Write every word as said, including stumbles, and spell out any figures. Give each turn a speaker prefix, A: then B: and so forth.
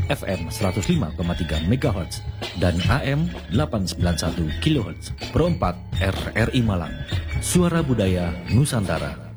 A: F M seratus lima koma tiga megahertz, dan A M delapan ratus sembilan puluh satu kilohertz. Pro empat R R I Malang. Suara Budaya Nusantara.